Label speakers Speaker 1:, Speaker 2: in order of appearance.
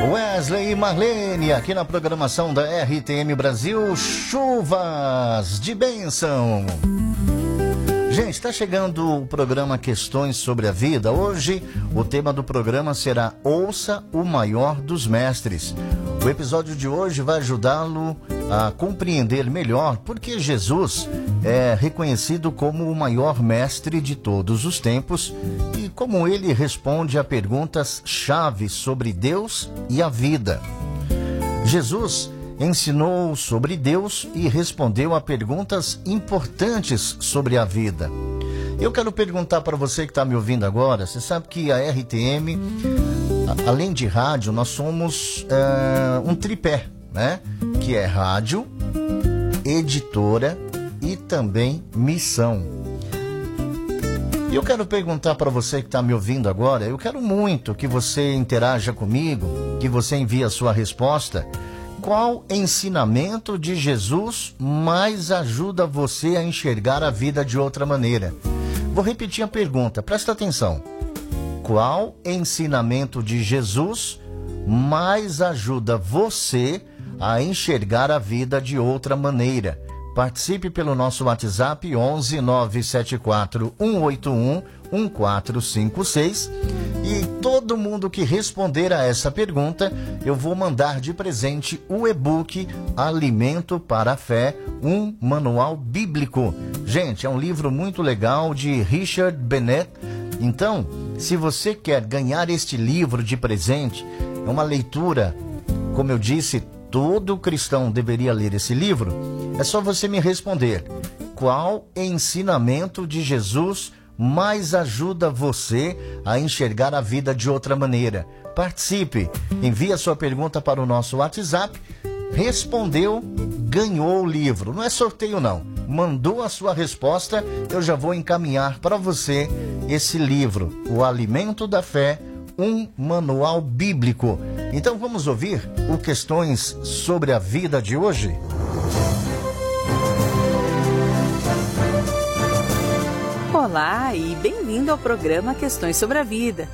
Speaker 1: Wesley e Marlene, aqui na programação da RTM Brasil, chuvas de bênção. Gente, está chegando o programa Questões sobre a Vida. Hoje, o tema do programa será Ouça o Maior dos Mestres. O episódio de hoje vai ajudá-lo a compreender melhor porque Jesus é reconhecido como o maior mestre de todos os tempos e como ele responde a perguntas-chave sobre Deus e a vida. Jesus ensinou sobre Deus e respondeu a perguntas importantes sobre a vida. Eu quero perguntar para você que está me ouvindo agora, você sabe que a RTM, além de rádio, nós somos um tripé, né? Que é rádio, editora e também missão. E eu quero perguntar para você que está me ouvindo agora, eu quero muito que você interaja comigo, que você envie a sua resposta. Qual ensinamento de Jesus mais ajuda você a enxergar a vida de outra maneira? Vou repetir a pergunta, presta atenção. Qual ensinamento de Jesus mais ajuda você a enxergar a vida de outra maneira? Participe pelo nosso WhatsApp 11 974 181 1456 e todo mundo que responder a essa pergunta, eu vou mandar de presente o e-book Alimento para a Fé, um manual bíblico. Gente, é um livro muito legal de Richard Bennett. Então, se você quer ganhar este livro de presente, é uma leitura, como eu disse, todo cristão deveria ler esse livro. É só você me responder. Qual ensinamento de Jesus mais ajuda você a enxergar a vida de outra maneira? Participe. Envie a sua pergunta para o nosso WhatsApp. Respondeu, ganhou o livro. Não é sorteio não. Mandou a sua resposta, eu já vou encaminhar para você esse livro, O Alimento da Fé, um manual bíblico. Então vamos ouvir o Questões sobre a Vida de hoje?
Speaker 2: Olá e bem-vindo ao programa Questões sobre a Vida.